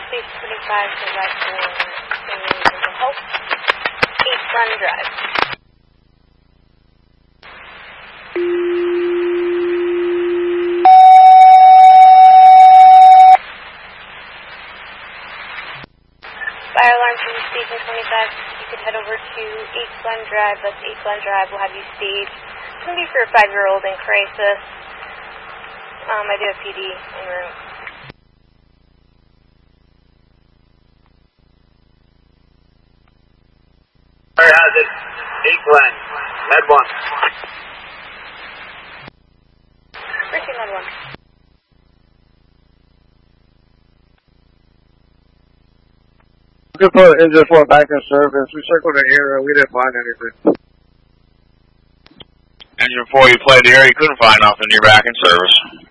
Station 25 to ride for Hope, 8 Glen Drive. Fire alarm from Station 25, you could head over to 8 Glen Drive. That's 8 Glen Drive. We'll have you staged. It's going to be for a 5-year-old in crisis. I do have PD en route. Fire hazard, 8 Glen, Med 1. Richard Med 1. Good for engine 4 back in service. We circled the area. We didn't find anything. Engine 4, you played the area. You couldn't find nothing. You're back in service.